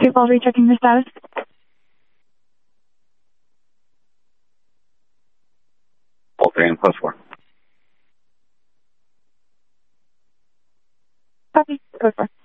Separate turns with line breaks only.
Vehicle rechecking the status.
Okay, and +4.
Copy. Code 4.